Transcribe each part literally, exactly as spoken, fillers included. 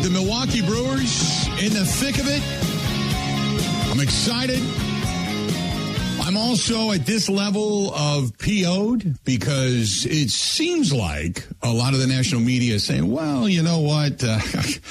The Milwaukee Brewers in the thick of it. I'm excited. I'm also at this level of P O'd because it seems like a lot of the national media is saying, well, you know what? Uh,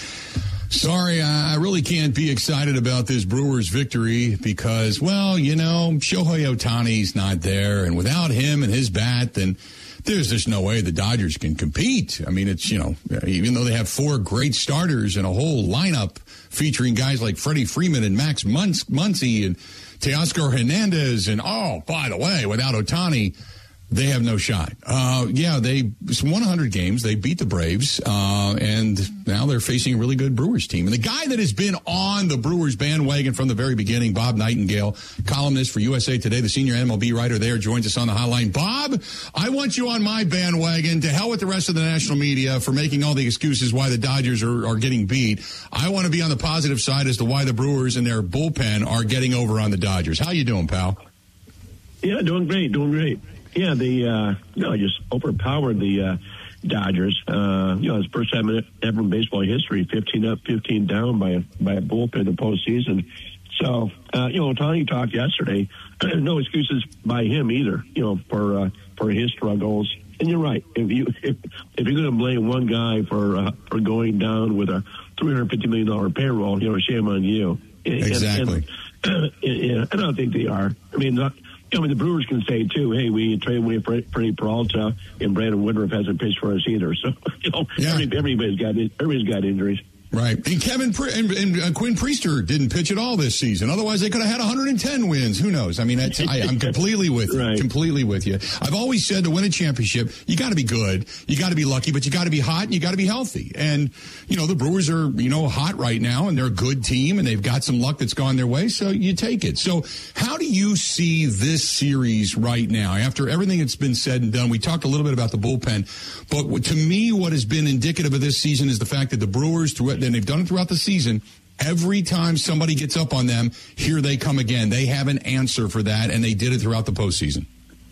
sorry, I really can't be excited about this Brewers victory because, well, you know, Shohei Ohtani's not there. And without him and his bat, then there's just no way the Dodgers can compete. I mean, it's, you know, even though they have four great starters and a whole lineup featuring guys like Freddie Freeman and Max Muncy and Teoscar Hernandez, and, oh, by the way, without Ohtani, they have no shot. Uh, yeah, they won one hundred games. They beat the Braves, uh, and now they're facing a really good Brewers team. And the guy that has been on the Brewers bandwagon from the very beginning, Bob Nightingale, columnist for U S A Today, the senior M L B writer there, joins us on the hotline. Bob, I want you on my bandwagon. To hell with the rest of the national media for making all the excuses why the Dodgers are, are getting beat. I want to be on the positive side as to why the Brewers and their bullpen are getting over on the Dodgers. How you doing, pal? Yeah, doing great, doing great. Yeah, the uh, you know, just overpowered the uh, Dodgers. Uh, you know, it's the first time ever in baseball history, fifteen up, fifteen down by a, by a bullpen in the postseason. So, uh, you know, Ohtani talked yesterday. No excuses by him either. You know, for uh, for his struggles. And you're right. If you if, if you're going to blame one guy for uh, for going down with a three hundred fifty million dollar payroll, you know, shame on you. Exactly. And, and, uh, yeah, I don't think they are. I mean. Not, I mean, the Brewers can say, too, hey, we traded away Freddie Peralta, and Brandon Woodruff hasn't pitched for us either. So, you know, yeah. every, everybody's got everybody's got injuries. Right. And Kevin Pri- and, and uh, Quinn Priester didn't pitch at all this season. Otherwise, they could have had one hundred ten wins. Who knows? I mean, that's, I, I'm completely with you. Right. Completely with you. I've always said to win a championship, you got to be good, you got to be lucky, but you got to be hot and you got to be healthy. And, you know, the Brewers are, you know, hot right now, and they're a good team, and they've got some luck that's gone their way, so you take it. So how do you see this series right now? After everything that's been said and done, we talked a little bit about the bullpen, but to me, what has been indicative of this season is the fact that the Brewers, through it, and they've done it throughout the season, every time somebody gets up on them, here they come again. They have an answer for that, and they did it throughout the postseason.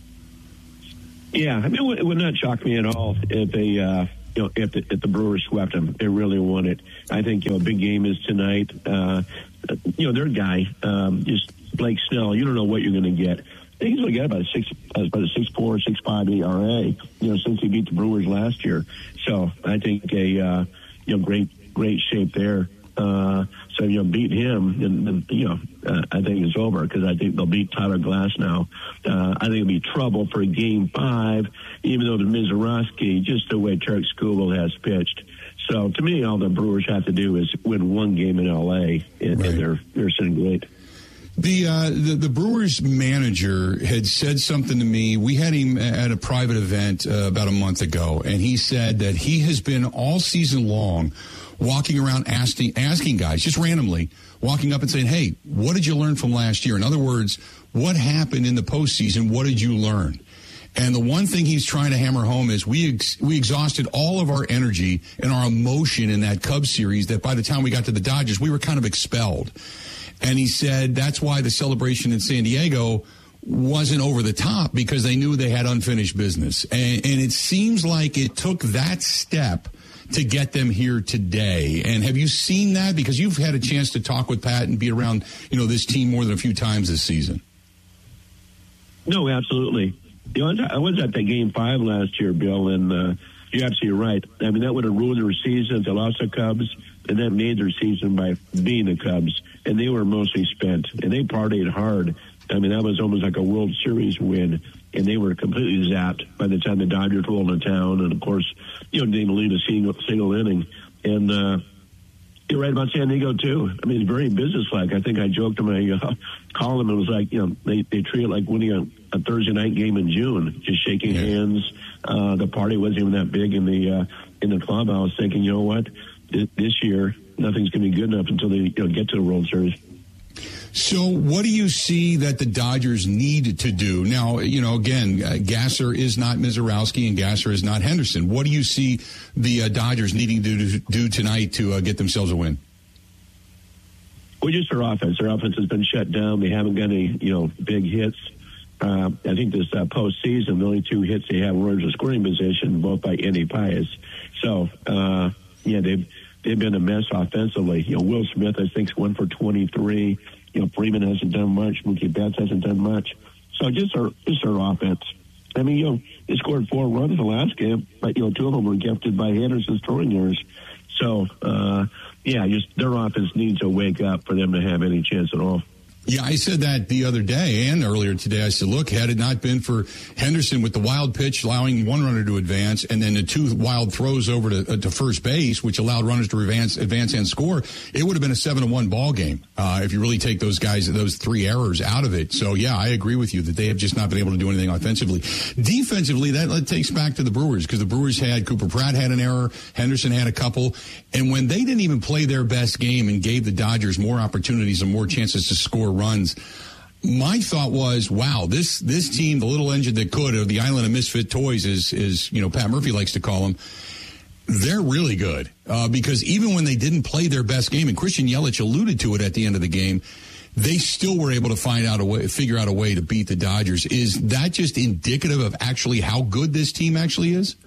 Yeah, I mean, it would not shock me at all if they, uh, you know, if the, if the Brewers swept them. They really won it. I think, you know, a big game is tonight. Uh, you know, their guy, um, just Blake Snell. You don't know what you're going to get. I think he's going to get about a six, about a six four, six five E R A. You know, since he beat the Brewers last year. So I think a uh, you know great great shape there. Uh, so, you know, beat him, and, and you know, uh, I think it's over because I think they'll beat Tyler Glass now. Uh, I think it'll be trouble for game five, even though the Mizorowski, just the way Tarek Skubal has pitched. So, to me, all the Brewers have to do is win one game in L A, and, right. and they're they're sitting great. The, uh, the the Brewers manager had said something to me. We had him at a private event uh, about a month ago, and he said that he has been all season long walking around asking asking guys, just randomly, walking up and saying, hey, what did you learn from last year? In other words, what happened in the postseason? What did you learn? And the one thing he's trying to hammer home is we ex- we exhausted all of our energy and our emotion in that Cubs series that by the time we got to the Dodgers, we were kind of expelled. And he said that's why the celebration in San Diego wasn't over the top, because they knew they had unfinished business. And, and it seems like it took that step to get them here today. And have you seen that? Because you've had a chance to talk with Pat and be around, you know, this team more than a few times this season. No, absolutely. You know, I was at the game five last year, Bill, and uh, you're absolutely right. I mean, that would have ruined their season if they lost the Cubs, and that made their season by being the Cubs. And they were mostly spent, and they partied hard. I mean, that was almost like a World Series win, and they were completely zapped by the time the Dodgers rolled into town. And, of course, you know, didn't lead a single, single inning. And uh, you're right about San Diego, too. I mean, it's very businesslike. I think I joked in my uh, column. It was like, you know, they, they treat it like winning a, a Thursday night game in June, just shaking yeah. hands. Uh, the party wasn't even that big in the uh, in the clubhouse, thinking, you know what, this year nothing's going to be good enough until they, you know, get to the World Series. So what do you see that the Dodgers need to do? Now, you know, again, uh, Gasser is not Mizorowski and Gasser is not Henderson. What do you see the uh, Dodgers needing to do, do tonight to uh, get themselves a win? Well, just their offense. Their offense has been shut down. They haven't got any, you know, big hits. Uh, I think this uh, postseason, the only two hits they have were in scoring position, both by Andy Pius. So, uh, yeah, they've they've been a mess offensively. You know, Will Smith, I think, is one for twenty-three. You know, Freeman hasn't done much. Mookie Betts hasn't done much. So just our, just our offense. I mean, you know, they scored four runs in the last game, but, you know, two of them were gifted by Henderson's throwing errors. So, uh, yeah, just their offense needs to wake up for them to have any chance at all. Yeah, I said that the other day and earlier today. I said, look, had it not been for Henderson with the wild pitch allowing one runner to advance and then the two wild throws over to, uh, to first base, which allowed runners to advance, advance and score, it would have been a seven to one ball game uh, if you really take those guys, those three errors out of it. So, yeah, I agree with you that they have just not been able to do anything offensively. Defensively, that, that takes back to the Brewers because the Brewers had Cooper Pratt had an error, Henderson had a couple, and when they didn't even play their best game and gave the Dodgers more opportunities and more chances to score runs, my thought was, wow, this this team, the little engine that could, or the island of misfit toys, is, is you know, Pat Murphy likes to call them, they're really good. Uh, because even when they didn't play their best game, and Christian Yelich alluded to it at the end of the game, they still were able to find out a way, figure out a way to beat the Dodgers. Is that just indicative of actually how good this team actually is?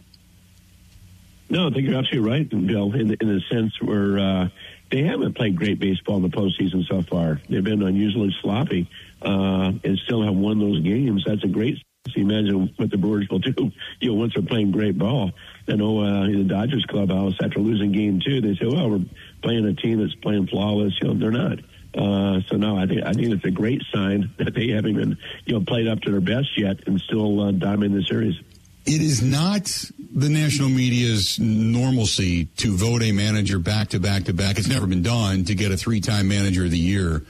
No, I think you're absolutely right, Bill, in the, in the sense where uh, they haven't played great baseball in the postseason so far. They've been unusually sloppy uh, and still have won those games. That's a great so imagine what the Brewers will do, you know, once they're playing great ball. I know uh, in the Dodgers clubhouse, after losing game two, they say, well, we're playing a team that's playing flawless. You know, they're not. Uh, so, no, I think I think it's a great sign that they haven't even, you know, played up to their best yet and still uh, dominate the series. It is not the national media's normalcy to vote a manager back to back to back. It's never been done to get a three-time manager of the year.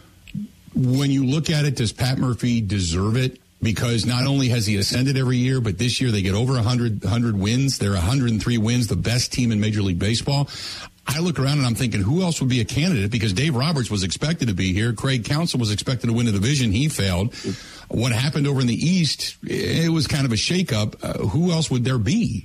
When you look at it, does Pat Murphy deserve it? Because not only has he ascended every year, but this year they get over one hundred, one hundred wins. They're one hundred three wins, the best team in Major League Baseball. I look around and I'm thinking, who else would be a candidate? Because Dave Roberts was expected to be here. Craig Counsell was expected to win the division. He failed. What happened over in the East, it was kind of a shakeup. Uh, who else would there be?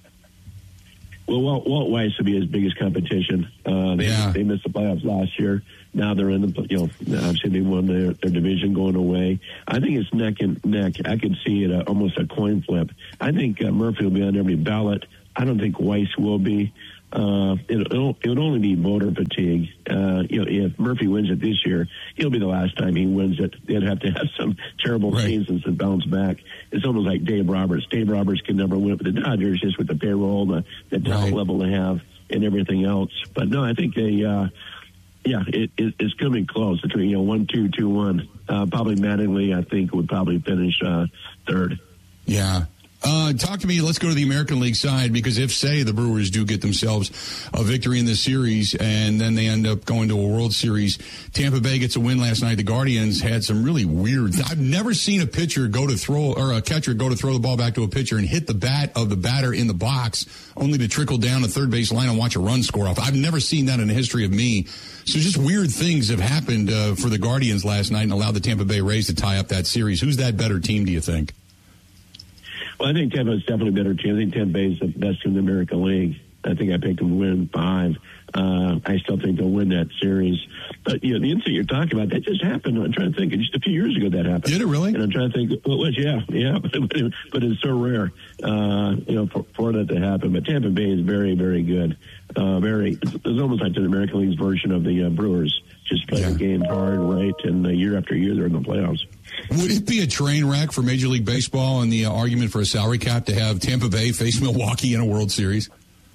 Well, Walt, Walt Weiss would be his biggest competition. Uh, they, yeah. they missed the playoffs last year. Now they're in the, you know, obviously they won their, their division going away. I think it's neck and neck. I could see it uh, almost a coin flip. I think uh, Murphy will be on every ballot. I don't think Weiss will be. Uh, it, it'll, it'll only be voter fatigue. Uh, you know, if Murphy wins it this year, it'll be the last time he wins it. They'd have to have some terrible right. seasons and bounce back. It's almost like Dave Roberts. Dave Roberts can never win with the Dodgers just with the payroll, the, the talent right. level they have, and everything else. But no, I think they, uh, yeah, it, it, it's going to be close between, you know, one, two, two, one. Uh, probably Mattingly, I think, would probably finish uh, third. Yeah. Uh, talk to me. Let's go to the American League side, because if, say, the Brewers do get themselves a victory in this series and then they end up going to a World Series, Tampa Bay gets a win last night. The Guardians had some really weird. I've never seen a pitcher go to throw or a catcher go to throw the ball back to a pitcher and hit the bat of the batter in the box only to trickle down the third base line and watch a run score off. I've never seen that in the history of me. So just weird things have happened uh, for the Guardians last night and allowed the Tampa Bay Rays to tie up that series. Who's that better team, do you think? Well, I think Tampa's definitely a better team. I think Tampa Bay is the best team in the American League. I think I picked them to win five. Uh, I still think they'll win that series. But, you know, the incident you're talking about, that just happened. I'm trying to think. Just a few years ago that happened. Did it really? And I'm trying to think. Well, it was, yeah, yeah. But, but it's so rare, uh, you know, for, for that to happen. But Tampa Bay is very, very good. Uh, very. It's, it's almost like the American League's version of the uh, Brewers. Just play yeah. the game hard, right, and uh, year after year they're in the playoffs. Would it be a train wreck for Major League Baseball and the uh, argument for a salary cap to have Tampa Bay face Milwaukee in a World Series?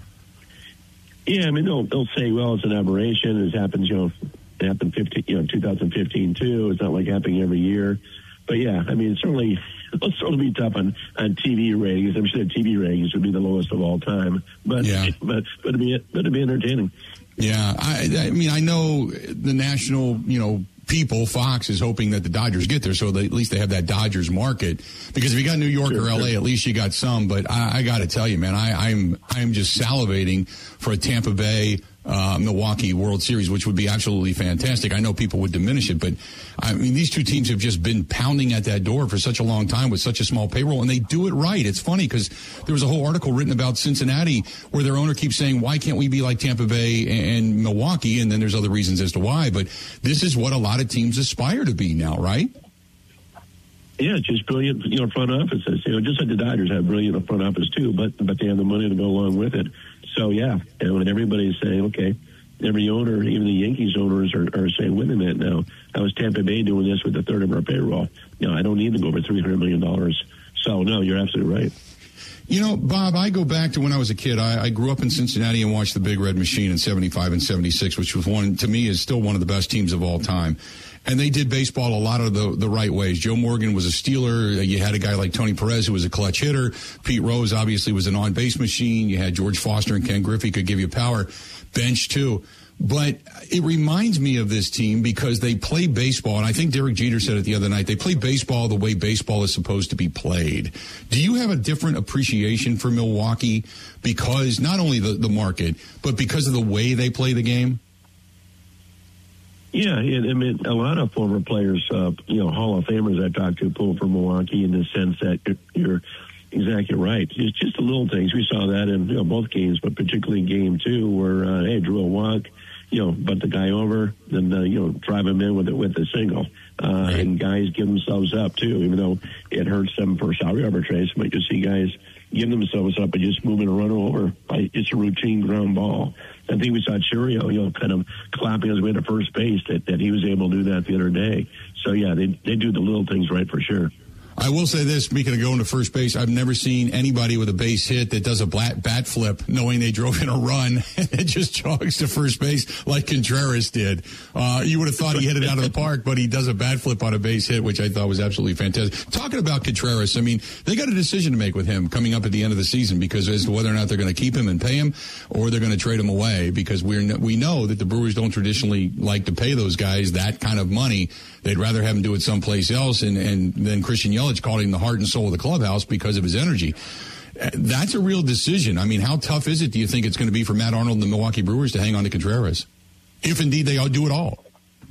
Yeah, I mean, they'll, they'll say, well, it's an aberration. It happens, you know, it happened fifteen, you know, twenty fifteen, too. It's not like happening every year. But, yeah, I mean, certainly, it'll certainly be tough on, on T V ratings. I'm sure T V ratings would be the lowest of all time. But, yeah. but, but, it'd be, but it'd be entertaining. Yeah, I, I mean, I know the national, you know, people, Fox is hoping that the Dodgers get there, so they, at least they have that Dodgers market. Because if you got New York sure, or L A, sure. at least you got some. But I, I got to tell you, man, I, I'm I'm just salivating for a Tampa Bay uh, Milwaukee World Series, which would be absolutely fantastic. I know people would diminish it, but I mean, these two teams have just been pounding at that door for such a long time with such a small payroll, and they do it right. It's funny because there was a whole article written about Cincinnati where their owner keeps saying, why can't we be like Tampa Bay and Milwaukee? And then there's other reasons as to why, but this is what a lot of teams aspire to be now, right? Yeah, just brilliant, you know, front offices. You know, just like the Dodgers have brilliant front office too, but but they have the money to go along with it. So yeah, and when everybody's saying, okay, every owner, even the Yankees owners are, are saying, wait a minute now, I was Tampa Bay doing this with a third of our payroll. You know, I don't need to go over three hundred million dollars. So no, you're absolutely right. You know, Bob, I go back to when I was a kid. I, I grew up in Cincinnati and watched the Big Red Machine in seventy-five and seventy-six, which was one, to me, is still one of the best teams of all time. And they did baseball a lot of the, the right ways. Joe Morgan was a stealer. You had a guy like Tony Perez who was a clutch hitter. Pete Rose obviously was an on-base machine. You had George Foster and Ken Griffey could give you power. Bench, too. But it reminds me of this team because they play baseball, and I think Derek Jeter said it the other night, they play baseball the way baseball is supposed to be played. Do you have a different appreciation for Milwaukee because not only the, the market, but because of the way they play the game? Yeah, I mean, a lot of former players, uh, you know, Hall of Famers I talked to pull for Milwaukee in the sense that you're exactly right. It's just the little things. We saw that in, you know, both games, but particularly in game two where, uh, hey, drew a walk, you know, butt the guy over, then, uh, you know, drive him in with it with a single. Uh, right. And guys give themselves up, too, even though it hurts them for salary arbitration. But you see guys give themselves up and just moving a runner over. It's a routine ground ball. I think we saw Churio, you know, kind of clapping his way to first base, that, that he was able to do that the other day. So, yeah, they they do the little things right for sure. I will say this, speaking of going to first base, I've never seen anybody with a base hit that does a bat flip knowing they drove in a run and it just jogs to first base like Contreras did. Uh, you would have thought he hit it out of the park, but he does a bat flip on a base hit, which I thought was absolutely fantastic. Talking about Contreras, I mean, they got a decision to make with him coming up at the end of the season because as to whether or not they're going to keep him and pay him or they're going to trade him away because we're, we know that the Brewers don't traditionally like to pay those guys that kind of money. They'd rather have him do it someplace else, and, and then Christian Yelich called him the heart and soul of the clubhouse because of his energy. That's a real decision. I mean, how tough is it, do you think it's going to be for Matt Arnold and the Milwaukee Brewers to hang on to Contreras, if indeed they all do it all?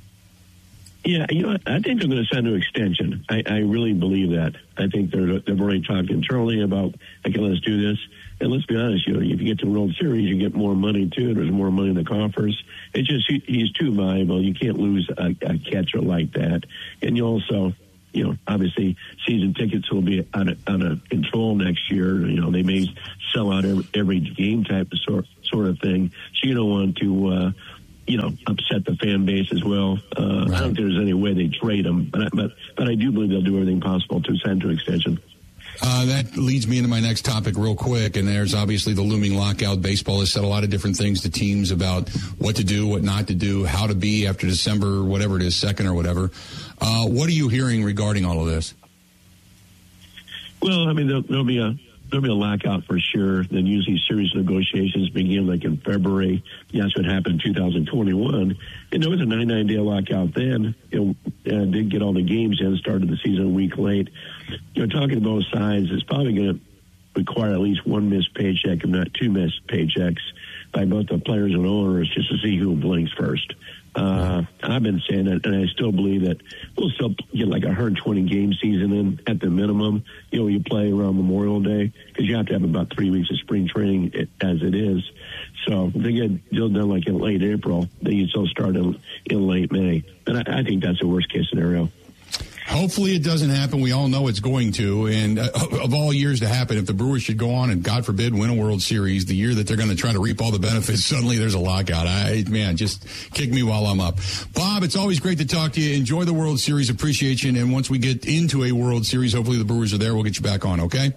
Yeah, you know, I think they're going to send an extension. I, I really believe that. I think they're, they've already talked internally about, okay, let's do this. And let's be honest, you know, if you get to the World Series, you get more money, too. There's more money in the coffers. It's just he, he's too valuable. You can't lose a, a catcher like that. And you also, you know, obviously season tickets will be out of, out of control next year. You know, they may sell out every, every game type of sort, sort of thing. So you don't want to, uh, you know, upset the fan base as well. Uh, right. I don't think there's any way they trade him. But, but, but I do believe they'll do everything possible to send to extension. Uh, that leads me into my next topic real quick, and there's obviously the looming lockout. Baseball has said a lot of different things to teams about what to do, what not to do, how to be after December, whatever it is, second or whatever. Uh, what are you hearing regarding all of this? Well, I mean, there'll, there'll be a there'll be a lockout for sure. Then usually series negotiations begin like in February. That's what happened in two thousand twenty-one. And there was a ninety-nine day lockout then. You know, uh, did get all the games in, started the season a week late. You know, talking to both sides, it's probably going to require at least one missed paycheck, if not two missed paychecks, by both the players and owners just to see who blinks first. Uh, I've been saying that, and I still believe that we'll still get like a one hundred twenty game season in at the minimum. You know, you play around Memorial Day because you have to have about three weeks of spring training as it is. So if they get deal done like in late April, then you still start in, in late May. And I, I think that's the worst case scenario. Hopefully it doesn't happen. We all know it's going to. And uh, of all years to happen, if the Brewers should go on and, God forbid, win a World Series, the year that they're going to try to reap all the benefits, suddenly there's a lockout. I, man, just kick me while I'm up. Bob, it's always great to talk to you. Enjoy the World Series. Appreciation. And once we get into a World Series, hopefully the Brewers are there. We'll get you back on, okay?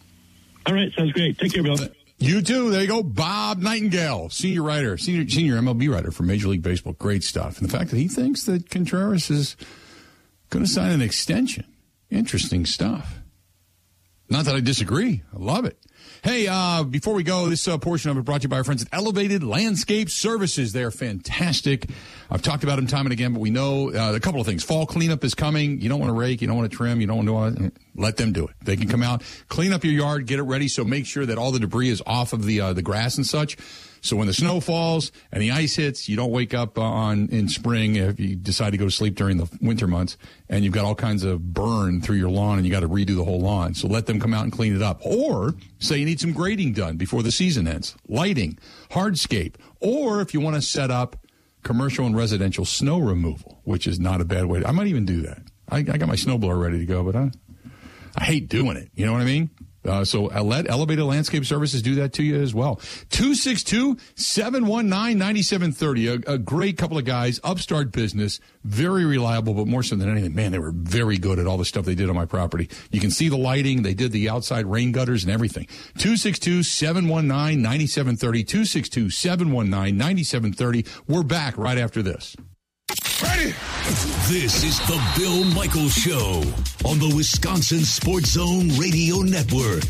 All right. Sounds great. Take care, Bill. You too. There you go. Bob Nightingale, senior writer, senior, senior M L B writer for Major League Baseball. Great stuff. And the fact that he thinks that Contreras is going to sign an extension. Interesting stuff. Not that I disagree. I love it. Hey, uh, before we go, this uh, portion of it brought to you by our friends at Elevated Landscape Services. They're fantastic. I've talked about them time and again, but we know uh, a couple of things. Fall cleanup is coming. You don't want to rake. You don't want to trim. You don't want to let them do it. They can come out, clean up your yard, get it ready. So make sure that all the debris is off of the uh, the grass and such. So when the snow falls and the ice hits, you don't wake up on in spring if you decide to go to sleep during the winter months and you've got all kinds of burn through your lawn and you got to redo the whole lawn. So let them come out and clean it up. Or say you need some grading done before the season ends, lighting, hardscape, or if you want to set up commercial and residential snow removal, which is not a bad way. To, I might even do that. I, I got my snowblower ready to go, but I, I hate doing it. You know what I mean? Uh, so uh, let Elevated Landscape Services do that to you as well. two six two, seven one nine, nine seven three zero. A, a great couple of guys, upstart business, very reliable, but more so than anything, man, they were very good at all the stuff they did on my property. You can see the lighting. They did the outside rain gutters and everything. two six two, seven one nine, nine seven three zero. two six two, seven one nine, nine seven three zero. We're back right after this. Ready? This is the Bill Michaels Show on the Wisconsin Sports Zone Radio Network.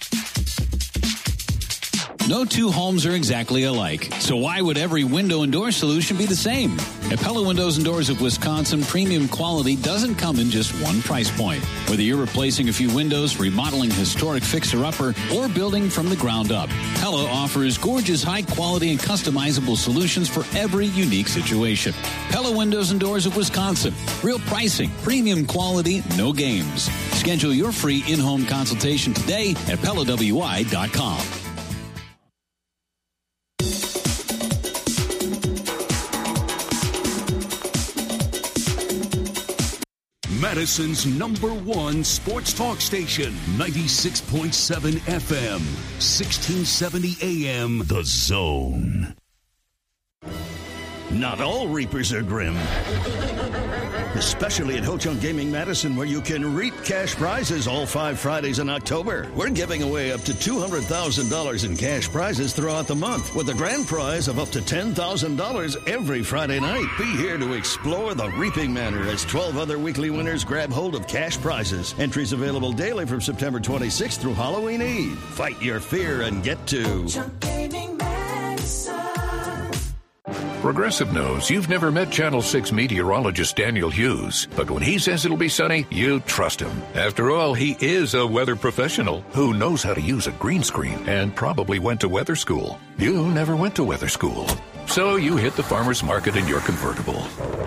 No two homes are exactly alike, so why would every window and door solution be the same? At Pella Windows and Doors of Wisconsin, premium quality doesn't come in just one price point. Whether you're replacing a few windows, remodeling a historic fixer-upper, or building from the ground up, Pella offers gorgeous, high-quality, and customizable solutions for every unique situation. Pella Windows and Doors of Wisconsin. Real pricing, premium quality, no games. Schedule your free in-home consultation today at Pella W I dot com. Madison's number one sports talk station, ninety-six point seven F M, sixteen seventy A M, The Zone. Not all reapers are grim. Especially at Ho Chunk Gaming Madison, where you can reap cash prizes all five Fridays in October. We're giving away up to two hundred thousand dollars in cash prizes throughout the month, with a grand prize of up to ten thousand dollars every Friday night. Be here to explore the reaping manor as twelve other weekly winners grab hold of cash prizes. Entries available daily from September twenty-sixth through Halloween Eve. Fight your fear and get to Chunk Gaming Madison. Progressive knows you've never met Channel six meteorologist Daniel Hughes, but when he says it'll be sunny, you trust him. After all, he is a weather professional who knows how to use a green screen and probably went to weather school. You never went to weather school, so you hit the farmer's market in your convertible.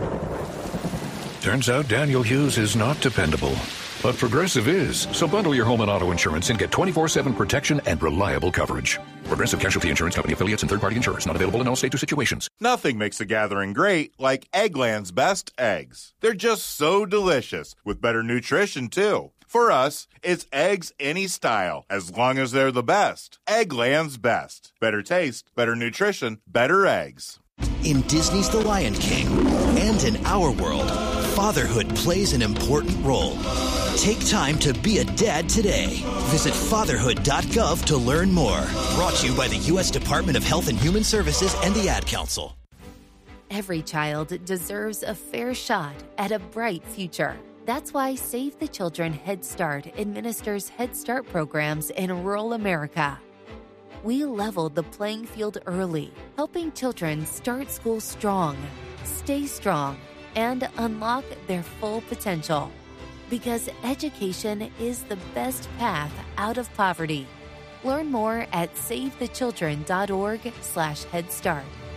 Turns out Daniel Hughes is not dependable, but Progressive is. So bundle your home and auto insurance and get twenty-four seven protection and reliable coverage. Progressive Casualty Insurance Company affiliates and third-party insurers. Not available in all states or situations. Nothing makes a gathering great like Eggland's best eggs. They're just so delicious, with better nutrition, too. For us, it's eggs any style, as long as they're the best. Eggland's best. Better taste, better nutrition, better eggs. In Disney's The Lion King and in our world, fatherhood plays an important role. Take time to be a dad today. Visit fatherhood dot gov to learn more. Brought to you by the U S Department of Health and Human Services and the Ad Council. Every child deserves a fair shot at a bright future. That's why Save the Children Head Start administers Head Start programs in rural America. We leveled the playing field early, helping children start school strong, stay strong, and unlock their full potential. Because education is the best path out of poverty. Learn more at save the children dot org slash head start.